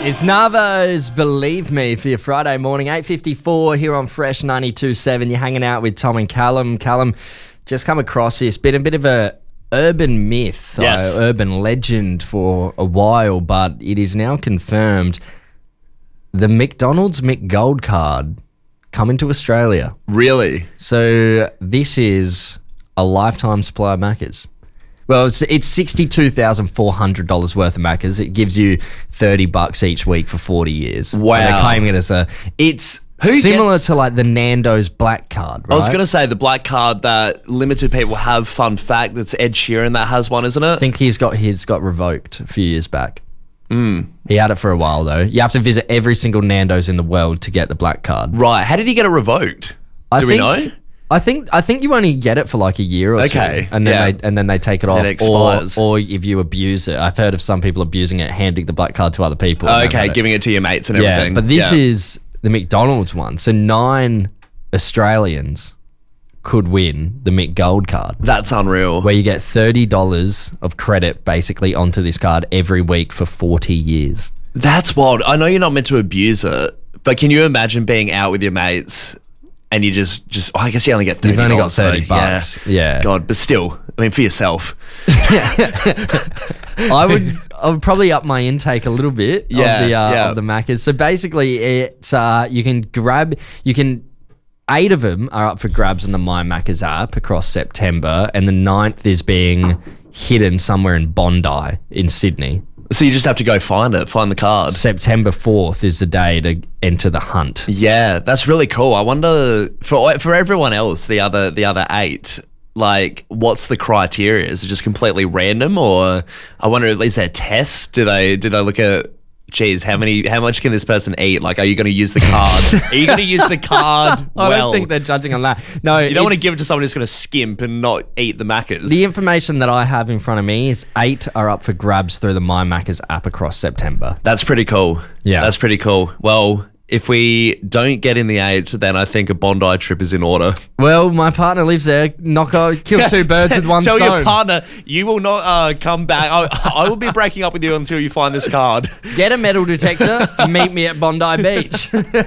It's Navo's Believe Me for your Friday morning, 8:54 here on Fresh 92.7. You're hanging out with Tom and Callum. Callum, just come across this bit of a urban myth, Yes. urban legend for a while, but it is now confirmed. The McDonald's McGold card coming to Australia. Really? So this is a lifetime supply of Maccas. Well, it's $62,400 worth of Maccas. It gives you $30 each week for 40 years. Wow. And they're claiming it as it's Who similar gets- to like the Nando's black card, right? I was going to say the black card that limited people have. Fun fact, it's Ed Sheeran that has one, isn't it? I think his got revoked a few years back. He had it for a while though. You have to visit every single Nando's in the world to get the black card. Right. How did he get it revoked? Do we know? I think you only get it for like a year or Okay, two, and then yeah. they take it off, it expires. or if you abuse it. I've heard of some people abusing it, handing the black card to other people. and Okay, having it. giving it to your mates and Yeah, everything. but this is the McDonald's one. So 9 Australians could win the McGold card, That's unreal. where you get $30 of credit basically onto this card every week for 40 years. That's wild. I know you're not meant to abuse it, but can you imagine being out with your mates and you just I guess you only get $30. You've only got so, $30. Yeah. God, but still, I mean, for yourself. I would probably up my intake a little bit Yeah, of the Maccas. So basically, it's you can 8 of them are up for grabs on the My Maccas app across September, and the 9th is being hidden somewhere in Bondi in Sydney. So you just have to go find the card. September 4th is the day to enter the hunt. Yeah, that's really cool. I wonder for everyone else, the other 8, like what's the criteria? Is it just completely random, or I wonder, is there tests? Do they look at, geez, how much can this person eat? Like, are you going to use the card? Are you going to use the card? I don't think they're judging on that. No, you don't want to give it to someone who's going to skimp and not eat the Maccas. The information that I have in front of me is 8 are up for grabs through the My Maccas app across September. That's pretty cool. Yeah. That's pretty cool. Well, if we don't get in the 8, then I think a Bondi trip is in order. Well, my partner lives there. Kill 2 birds with one Tell stone. your partner you will not come back. I will be breaking up with you until you find this card. Get a metal detector. Meet me at Bondi Beach.